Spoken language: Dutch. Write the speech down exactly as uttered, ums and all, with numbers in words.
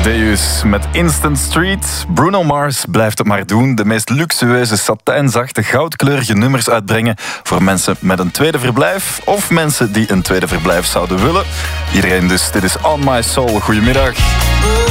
Deus met Instant Street. Bruno Mars blijft het maar doen. De meest luxueuze, satijnzachte, goudkleurige nummers uitbrengen voor mensen met een tweede verblijf of mensen die een tweede verblijf zouden willen. Iedereen dus, dit is On My Soul. Goedemiddag.